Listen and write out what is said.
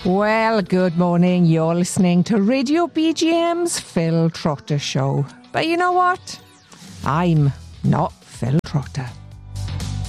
Well, good morning. You're listening to Radio BGM's Phil Trotter Show. But you know what? I'm not Phil Trotter.